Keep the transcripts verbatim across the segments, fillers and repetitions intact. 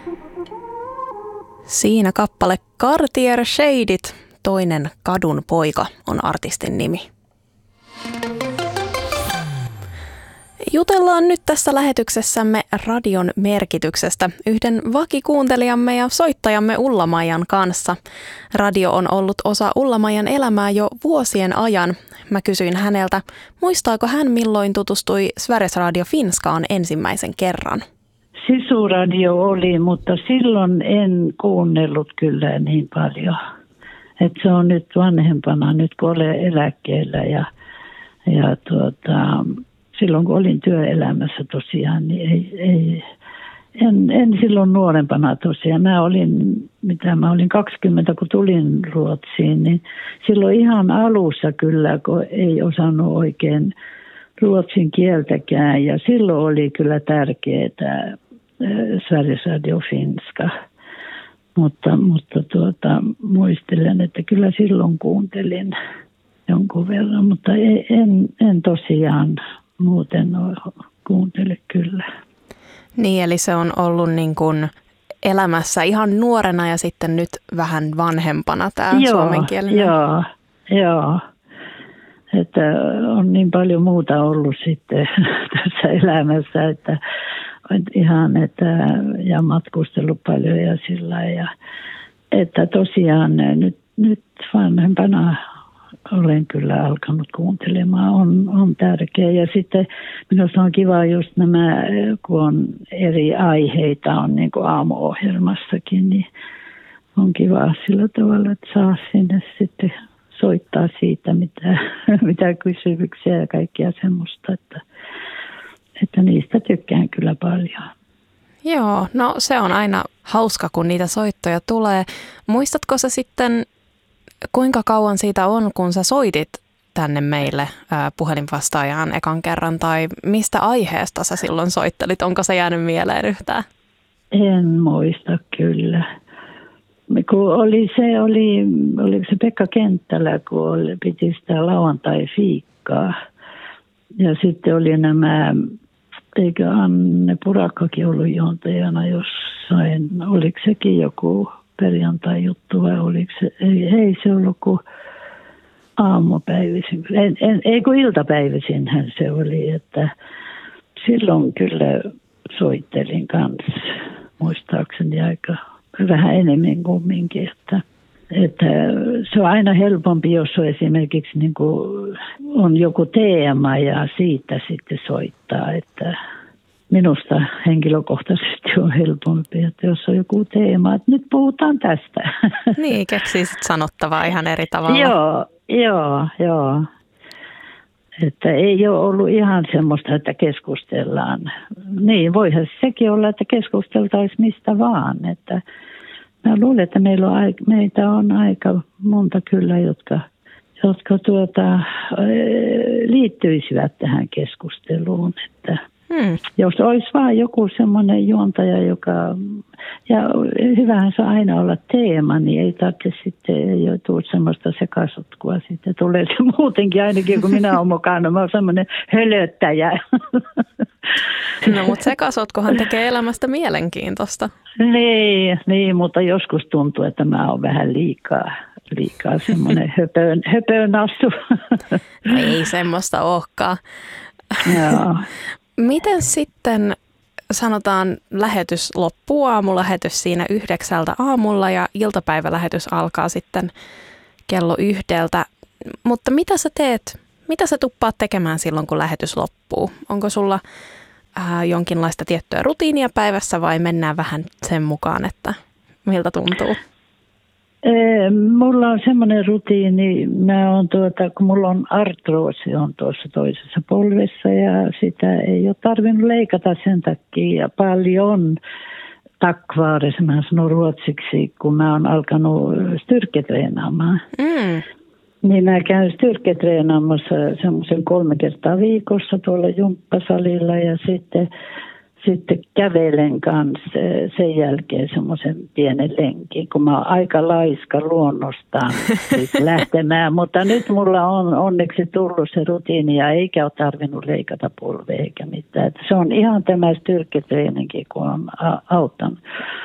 Siinä kappale Cartier Shadeit, toinen kadun poika on artistin nimi. Jutellaan nyt tässä lähetyksessämme radion merkityksestä yhden vakikuuntelijamme ja soittajamme Ulla-Maijan kanssa. Radio on ollut osa Ulla-Maijan elämää jo vuosien ajan. Mä kysyin häneltä, muistaako hän milloin tutustui Sveriges Radio Finskaan ensimmäisen kerran. Sisuradio oli, mutta silloin en kuunnellut kyllä niin paljon. Et se on nyt vanhempana, nyt kun olen eläkkeellä ja, ja tuota, silloin kun olin työelämässä tosiaan, niin ei, ei, en, en silloin nuorempana tosiaan. Mä olin, mitä mä olin kaksikymmentä, kun tulin Ruotsiin, niin silloin ihan alussa kyllä, kun ei osannut oikein ruotsin kieltäkään. Ja silloin oli kyllä tärkeää Sveriges Radio Finska. Mutta, mutta tuota, muistelen, että kyllä silloin kuuntelin jonkun verran, mutta en, en tosiaan muuten kuuntele kyllä. Niin, eli se on ollut niin kuin elämässä ihan nuorena ja sitten nyt vähän vanhempana tämä suomenkielinen. Joo, joo. Että on niin paljon muuta ollut sitten tässä elämässä, että ihan, että ja matkustellut paljon ja sillä ja että tosiaan nyt, nyt vanhempana olen kyllä alkanut kuuntelemaan, on, on tärkeä. Ja sitten minusta on kiva just nämä, kun on eri aiheita on niin kuin aamuohjelmassakin, niin on kiva sillä tavalla, että saa sinne sitten soittaa siitä, mitä, mitä kysymyksiä ja kaikkia semmoista, että, että niistä tykkään kyllä paljon. Joo, no se on aina hauska, kun niitä soittoja tulee. Muistatko sä sitten, kuinka kauan siitä on, kun sä soitit tänne meille ää, puhelinvastaajaan ekan kerran, tai mistä aiheesta sä silloin soittelit? Onko se jäänyt mieleen yhtään? En muista kyllä. Kun oli se, oli, oli se Pekka Kenttälä, kun oli, piti sitä lauantai-fiikkaa. Ja sitten oli nämä, eikö Anne Purakkakin ollut juontajana jossain, oliko sekin joku perjantai-juttu vai oliko se, ei, ei se ollut kuin aamupäivisin, en, en, ei kun iltapäivisinhän se oli, että silloin kyllä soittelin kanssa, muistaakseni aika vähän enemmän kumminkin, että, että se on aina helpompi, jos on esimerkiksi niin kuin on joku teema ja siitä sitten soittaa, että minusta henkilökohtaisesti on helpompi, että jos on joku teema, että nyt puhutaan tästä. Niin, keksisit sanottavaa ihan eri tavalla. Joo, joo, joo. Että ei ole ollut ihan semmoista, että keskustellaan. Niin, voihan sekin olla, että keskusteltaisiin mistä vaan. Että mä luulen, että meillä on, meitä on aika monta kyllä, jotka, jotka tuota, liittyisivät tähän keskusteluun, että Hmm. Jos olisi vain joku semmoinen juontaja, joka, ja hyvähän se aina olla teema, niin ei tarvitse sitten joutua semmoista sekasotkua. Sitten tulee se muutenkin ainakin, kun minä olen mukana. Mä olen semmoinen hölöttäjä. No, mutta sekasotkuhan tekee elämästä mielenkiintoista. Niin, niin, mutta joskus tuntuu, että mä oon vähän liikaa, liikaa semmoinen höpön, höpönassu. No ei semmoista olekaan. Joo. Miten sitten sanotaan lähetys loppuu, aamulähetys siinä yhdeksältä aamulla ja iltapäivälähetys alkaa sitten kello yhdeltä. Mutta mitä sä teet? Mitä sä tuppaat tekemään silloin, kun lähetys loppuu? Onko sulla ää, jonkinlaista tiettyä rutiinia päivässä vai mennään vähän sen mukaan, että miltä tuntuu? Mulla on semmoinen rutiini, mä on tuota, kun mulla on artroosi on tuossa toisessa polvessa ja sitä ei ole tarvinnut leikata sen takia paljon takkvaarissa, mä sanon ruotsiksi, kun mä oon alkanut styrketreenaamaan. Mm. Niin mä käyn styrketreenaamassa semmoisen kolme kertaa viikossa tuolla jumppasalilla ja sitten Sitten kävelen kanssa sen jälkeen semmoisen pienen lenkin, kun mä oon aika laiska luonnostaan siis lähtemään. Mutta nyt mulla on onneksi tullut se rutiini ja eikä ole tarvinnut leikata polvea eikä mitään. Että se on ihan tämä styrketreininki, kun on auttanut.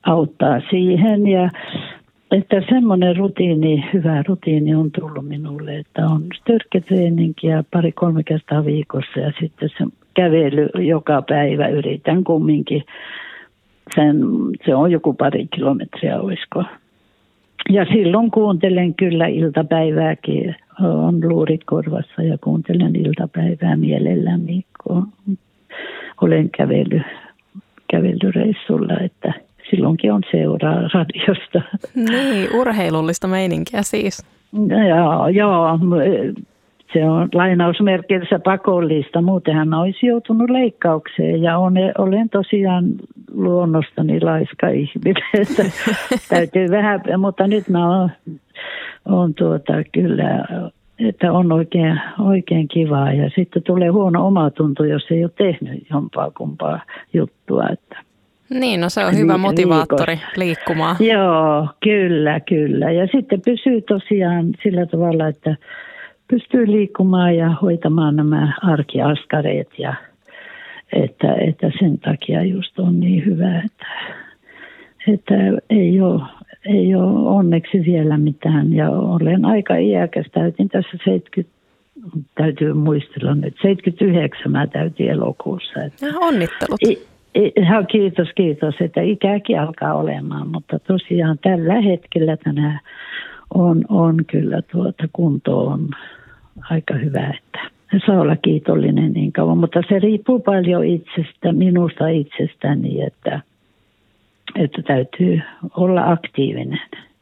auttaa siihen. Ja että semmoinen rutiini, hyvä rutiini on tullut minulle, että on styrkketreeninkiä pari-kolme kertaa viikossa ja sitten se kävely joka päivä yritän kumminkin. Sen, se on joku pari kilometriä, olisiko. Ja silloin kuuntelen kyllä iltapäivääkin, on luurit korvassa ja kuuntelen iltapäivää mielelläni, kun olen kävely, kävelyreissulla, että silloinkin on seuraa radiosta. Niin, urheilullista meininkiä siis. Joo, joo, se on lainausmerkeissä pakollista, muutenhan olisi joutunut leikkaukseen ja olen tosiaan luonnostani laiska ihminen, että täytyy vähän, mutta nyt mä oon, oon tuota kyllä, että on oikein, oikein kivaa ja sitten tulee huono omatunto, jos ei ole tehnyt jompaa kumpaa juttua, että niin, no se on hyvä motivaattori liikkumaan. Joo, kyllä, kyllä. Ja sitten pysyy tosiaan sillä tavalla, että pystyy liikkumaan ja hoitamaan nämä arkiaskareet. Ja että, että sen takia just on niin hyvä, että, että ei, ole, ei ole onneksi vielä mitään. Ja olen aika iäkäs, täytin tässä seitsemänkymmentä, täytyy muistella nyt, seitsemänkymmentäyhdeksän mä täytin elokuussa. Että onnittelut. I, Ja kiitos, kiitos, että ikäkin alkaa olemaan, mutta tosiaan tällä hetkellä tänään on, on kyllä tuota kunto on aika hyvä, että saa olla kiitollinen niin kauan, mutta se riippuu paljon itsestä, minusta itsestäni, että, että täytyy olla aktiivinen.